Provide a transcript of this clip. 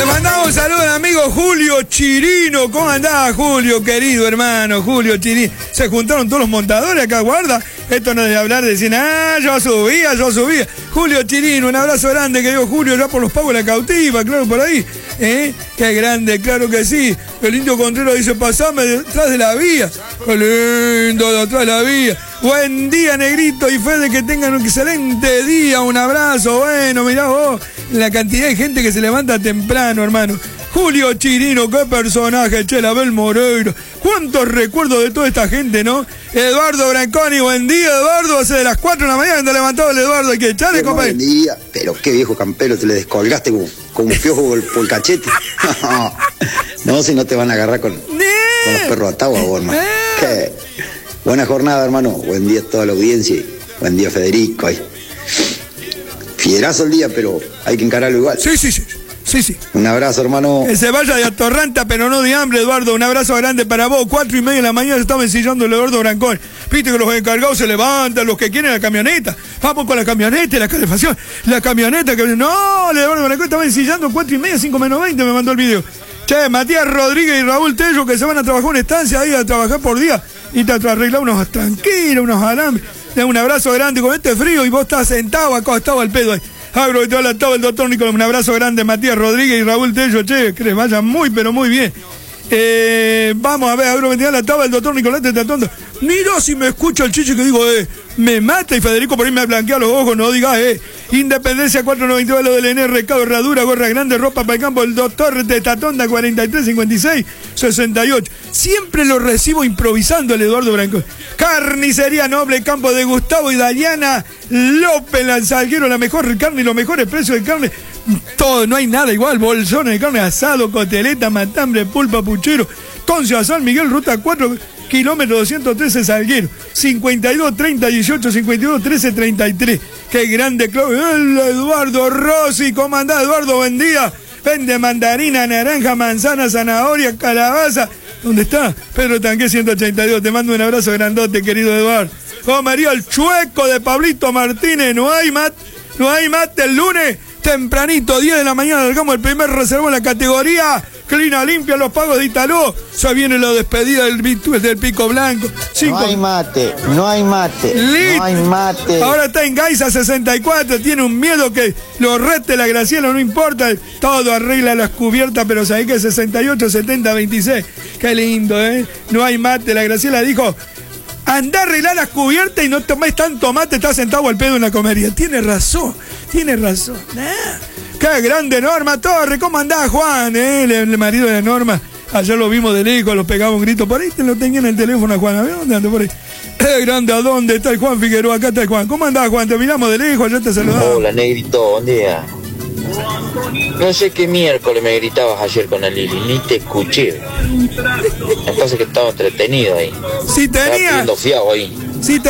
Le mandamos un saludo al amigo Julio Chirino. ¿Cómo andás, Julio, querido hermano? Julio Chirino. Se juntaron todos los montadores acá, guarda. Esto no es de hablar, de decir, yo subía. Julio Chirino, un abrazo grande, querido Julio, ya por los pagos de la cautiva, claro, por ahí. Qué grande, claro que sí. El Indio Contreras dice, pasame detrás de la vía. Qué lindo, detrás de la vía. Buen día, Negrito y Fede, que tengan un excelente día. Un abrazo, bueno, mirá vos, la cantidad de gente que se levanta temprano, hermano. Julio Chirino, qué personaje, Abel Moreira. Cuántos recuerdos de toda esta gente, ¿no? Eduardo Branconi, buen día, Eduardo. Hace de las 4 de la mañana anda levantado el Eduardo, hay que echarle, compadre. Buen día, pero qué viejo campero, te le descolgaste como un piojo por el cachete. No, si no te van a agarrar con los perros atados, hermano. ¿Qué? Buena jornada, hermano. Buen día a toda la audiencia. Buen día, Federico. Fierazo el día, pero hay que encararlo igual. Sí. Un abrazo, hermano. Que se vaya de atorranta, pero no de hambre, Eduardo. Un abrazo grande para vos. 4:30 de la mañana se estaba ensillando el Eduardo Brancón. Viste que los encargados se levantan, los que quieren la camioneta. Vamos con la camioneta, la calefacción. La camioneta que... No, el Eduardo Brancón estaba ensillando 4:30, 5 menos 20, me mandó el video. Che, Matías Rodríguez y Raúl Tello, que se van a trabajar una estancia ahí a trabajar por día y te arreglar unos tranquilos, unos alambres. Un abrazo grande con este frío y vos estás sentado, acostado al pedo ahí. Abro y te habla todo el doctor Nicolás. Un abrazo grande, Matías Rodríguez y Raúl Tello. Che, que les vaya muy, pero muy bien. Vamos a ver, agrometría la tabla, el doctor Nicolás te tratando. Mira si me escucha el chiche que digo, me mata, y Federico por ahí me blanquea los ojos, no digas, Independencia 492, lo del N, recado, herradura, gorra grande, ropa para el campo, el doctor Tetatonda 4356-68. Siempre lo recibo improvisando el Eduardo Branco. Carnicería Noble, campo de Gustavo y Dayana López Lanzalguero, la mejor carne y los mejores precios de carne. Todo, no hay nada igual, bolsones de carne, asado, coteleta, matambre, pulpa, puchero, Concio, San Miguel, ruta 4, kilómetro 213 Salguero, 52 30 18 52 13 33. Qué grande, el Eduardo Rossi. ¿Cómo andás, Eduardo? Buen día. Vende mandarina, naranja, manzana, zanahoria, calabaza. ¿Dónde está? Pedro Tanque 182. Te mando un abrazo grandote, querido Eduardo. Oh, María, el chueco de Pablito Martínez. No hay mate el lunes. Tempranito, 10 de la mañana, largamos el primer reservo en la categoría Clina Limpia, los pagos de Italó. Ya viene la despedida del Pico Blanco. 5. No hay mate. Listo. No hay mate. Ahora está en Gaisa 64, tiene un miedo que lo rete la Graciela, no importa. Todo arregla las cubiertas, pero sabés que 68, 70, 26. Qué lindo, No hay mate. La Graciela dijo, andá a arreglar las cubiertas y no tomés tanto mate, estás sentado al pedo en la comedia. Tiene razón. Qué grande Norma Torre. ¿Cómo andás, Juan? El marido de Norma. Ayer lo vimos de lejos, lo pegaba un grito. Por ahí te lo tenía en el teléfono a Juan. A ver, ¿dónde anda por ahí? Grande, ¿a dónde está el Juan Figueroa? Acá está el Juan. ¿Cómo andás, Juan? Te miramos de lejos, ayer te saludamos. Hola, Negrito, buen día. No sé qué miércoles me gritabas ayer con el Lili, ni te escuché. Entonces que estaba entretenido ahí. Sí tenía. Estaba pidiendo fiado ahí. Sí